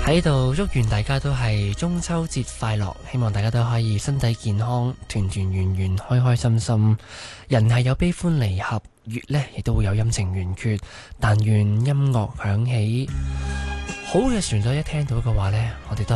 喺度祝願大家都係中秋節快樂，希望大家都可以身體健康，團團圓圓，開開心心。人係有悲歡離合，月呢亦都會有陰晴圓缺，但願音樂響起，好嘅旋律一聽到嘅話呢，我哋都